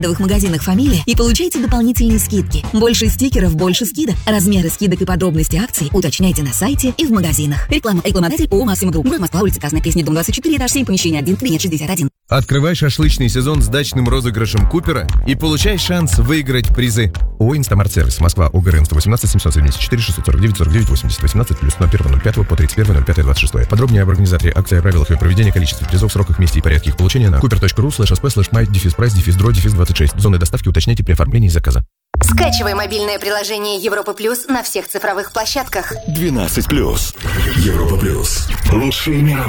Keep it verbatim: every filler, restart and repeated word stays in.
в магазинах «Фамилия» и получайте дополнительные скидки. Больше стикеров, больше скидок. Размеры скидок и подробности акций уточняйте на сайте и в магазинах. Реклама. Рекламодатель ООО «Максима Групп». Город Москва, улица Красной Пресни, дом двадцать четыре, этаж семь, помещение один, кабинет шестьдесят один. Открывай шашлычный сезон с дачным розыгрышем Купера и получай шанс выиграть призы. ООО «Инстамарт-сервис». Москва. ОГРН сто восемнадцать семьсот семьдесят четыре шестьсот сорок девять сорок девять восемьдесят восемнадцать плюс ноль первого ноль пятого по тридцать первое ноль пятое двадцать шестое. Подробнее об организаторе акции, о правилах ее проведения, количестве призов, сроках, месте и порядке их получения на купер.ру слэш асп слэш майт дефис прайс дефис дро дефис двадцать шесть. Зоны доставки уточняйте при оформлении заказа. Скачивай мобильное приложение Европа Плюс на всех цифровых площадках. двенадцать плюс. Европа Плюс. Лучшие мировые